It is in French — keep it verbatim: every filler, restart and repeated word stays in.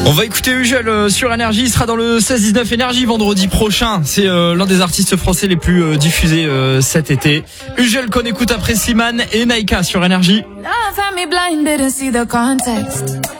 On va écouter Ugel euh, sur Énergie, il sera dans le seize dix-neuf Énergie vendredi prochain. C'est euh, l'un des artistes français les plus euh, diffusés euh, cet été. Ugel qu'on écoute après Slimane et Naika sur Énergie. Love had me blinded and see the context.